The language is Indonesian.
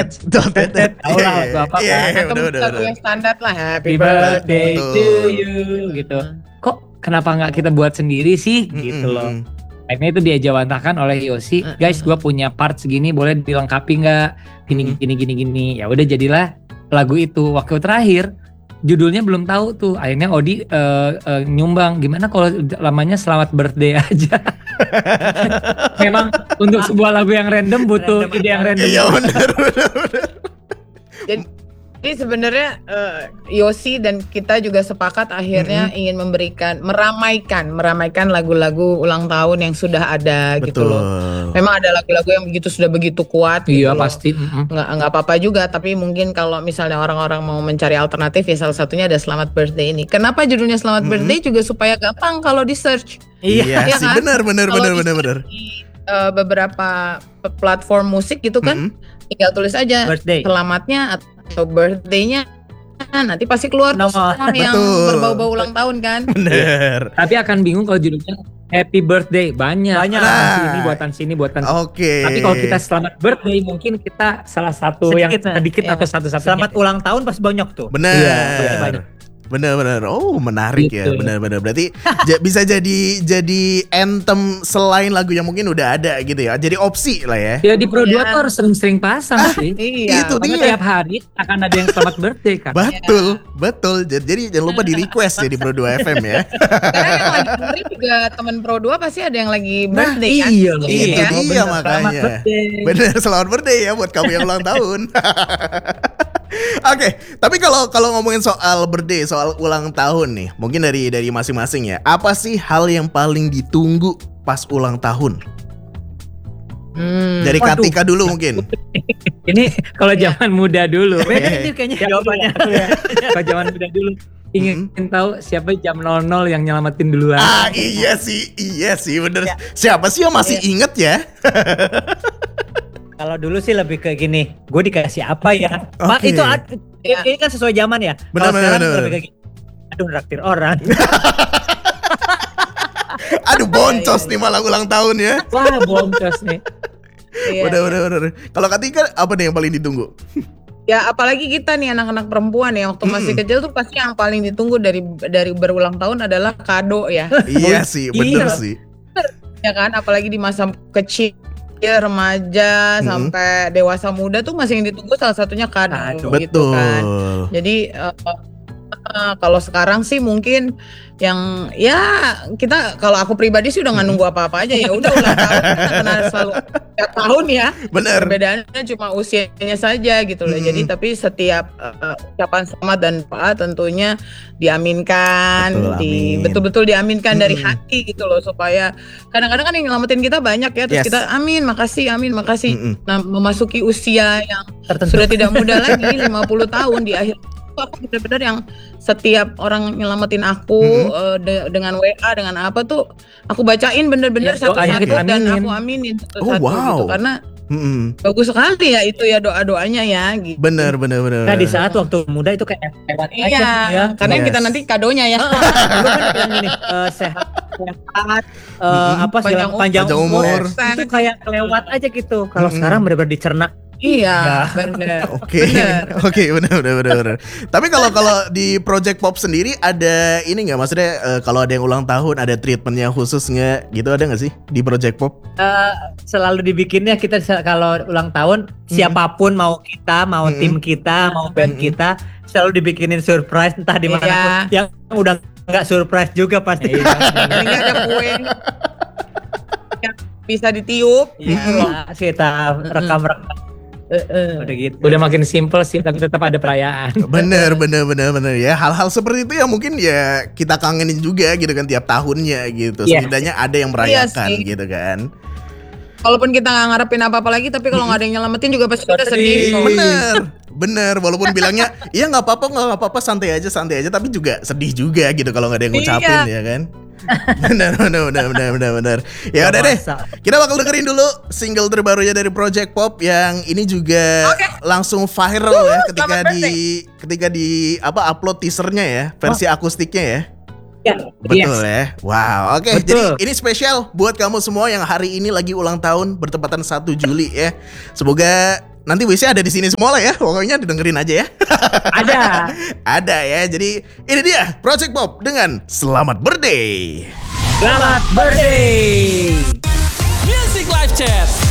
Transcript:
Tahu lah lagu apa kan? Atau lagu yang standar lah, Happy birthday to you gitu. Kok kenapa nggak kita buat sendiri sih gitu loh. Akhirnya itu diajawantahkan oleh Yosi, guys gue punya part segini boleh dilengkapi nggak? Gini. Ya udah jadilah lagu itu. Waktu terakhir judulnya belum tahu tuh. Akhirnya Odi nyumbang, gimana kalau lamanya Selamat Birthday aja. Memang untuk sebuah lagu yang random butuh ide yang random. Iya benar. Jadi sebenarnya Yosi dan kita juga sepakat akhirnya ingin meramaikan lagu-lagu ulang tahun yang sudah ada. Betul. Gitu loh. Memang ada lagu-lagu yang sudah begitu kuat. Iya gitu pasti. Nggak apa-apa juga. Tapi mungkin kalau misalnya orang-orang mau mencari alternatif ya salah satunya ada Selamat Birthday ini. Kenapa judulnya Selamat Birthday juga supaya gampang kalau di search. Iya sih, kan? benar. Di beberapa platform musik gitu kan, tinggal tulis aja birthday. Selamatnya atau birthday-nya, nanti pasti keluar Nomor. yang berbau-bau ulang tahun kan. Bener. Tapi akan bingung kalau judulnya Happy Birthday banyak. Buatan sini. Oke. Tapi kalau kita Selamat Birthday mungkin kita salah satu sedikit atau satu-satunya. Selamat ulang tahun pasti banyak tuh. Bener. Iya, Bener. Oh menarik gitu. ya. Bener. Berarti bisa jadi anthem selain lagu yang mungkin udah ada gitu ya. Jadi opsi lah ya. Ya di Pro 2 tuh harus sering pasang sih. Iya. Itu Karena dia. tiap hari akan ada yang Selamat Birthday kan. Betul. Jadi jangan lupa di request ya di Pro 2 FM ya. Karena yang lagi dengerin juga temen Pro 2 pasti ada yang lagi birthday kan. Iya. Itu dia makanya. Selamat birthday. Bener, selamat birthday ya buat kamu yang ulang tahun. Oke, tapi kalau ngomongin soal birthday, soal ulang tahun nih, mungkin dari masing-masing ya. Apa sih hal yang paling ditunggu pas ulang tahun? Dari Katika dulu mungkin. Ini kalau zaman muda dulu. Beda ini kayaknya jawabannya. Kalau zaman muda dulu ingin tahu siapa jam 00 yang nyelamatin duluan. Iya sih bener. Siapa sih yang masih inget ya? Kalau dulu sih lebih ke gini, gue dikasih apa ya? Pak Oke. itu ini kan sesuai zaman ya. Kalau sekarang lebih ke gini, aduh nraktir orang. Aduh boncos nih malah ulang tahun ya. Wah boncos nih. Bener. Kalau Katika apa nih yang paling ditunggu? Ya apalagi kita nih anak-anak perempuan ya, waktu masih kecil tuh pasti yang paling ditunggu dari berulang tahun adalah kado ya. Iya sih, bener sih. Ya kan, apalagi di masa kecil, remaja sampai dewasa muda tuh masih yang ditunggu salah satunya kado gitu kan. Jadi kalau sekarang sih mungkin yang ya kita, kalau aku pribadi sih udah nggak nunggu apa-apa aja, ya udah ulang tahun kita kenal selalu tiap tahun ya. Bener. Perbedaannya cuma usianya saja gitu loh. Jadi tapi setiap ucapan selamat dan doa tentunya diaminkan, betul-betul diaminkan dari hati gitu loh, supaya kadang-kadang kan yang nyelamatin kita banyak ya, terus kita amin makasih. Nah, memasuki usia yang sudah tidak muda lagi 50 tahun di akhir, aku benar-benar yang setiap orang nyelamatin aku dengan WA dengan apa tuh aku bacain bener-bener satu-satu dan aku aminin satu-satu gitu, karena bagus sekali ya itu ya doa-doanya ya gitu. Bener. Nah di saat waktu muda itu kayak lewat aja ya. Karena kita nanti kadonya ya. Dulu kan yang gini sehat panjang umur. Itu kayak lewat aja gitu. Kalau sekarang benar-benar dicerna. Iya, benar. Oke, benar. Tapi kalau di Project Pop sendiri ada ini nggak, maksudnya kalau ada yang ulang tahun ada treatmentnya khusus nggak gitu, ada nggak sih di Project Pop? Selalu dibikinnya kita kalau ulang tahun siapapun, mau kita, mau tim kita, mau band kita, selalu dibikinin surprise entah di mana pun. Yang udah nggak surprise juga pasti. Nggak ada kue yang bisa ditiup. Kita rekam-rekam. Udah gitu. Udah makin simple sih, tapi tetap ada perayaan. Bener ya. Hal-hal seperti itu yang mungkin ya kita kangenin juga gitu kan tiap tahunnya gitu. Setidaknya ada yang merayakan gitu kan. Walaupun kita nggak ngarepin apa-apa lagi, tapi kalau nggak ada yang nyelamatin juga pasti kita sedih. Bener. Walaupun bilangnya iya nggak apa-apa, santai aja. Tapi juga sedih juga gitu kalau nggak ada yang ngucapin ya kan. Bener. Ya udah deh, kita bakal dengerin dulu single terbarunya dari Project Pop yang ini juga langsung viral ya ketika di upload teasernya ya, versi akustiknya ya. Betul ya. Wow, oke. Jadi ini spesial buat kamu semua yang hari ini lagi ulang tahun bertepatan 1 Juli ya. Semoga nanti wisnya ada di sini semua lah ya. Pokoknya didengerin aja ya. Ada. Ada ya. Jadi ini dia Project Pop dengan Selamat Birthday. Selamat birthday. Music Live Chat.